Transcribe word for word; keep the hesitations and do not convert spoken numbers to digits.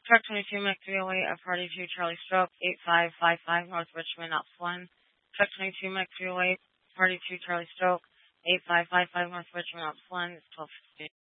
Truck twenty-two, Mc three oh eight, F forty-two, Charlie Stroke, eight five five five, North Richmond, Ops one. Truck twenty-two, Mc three oh eight, forty-two, Charlie Stroke, eight five five five, North Richmond, Ops one, twelve fifty.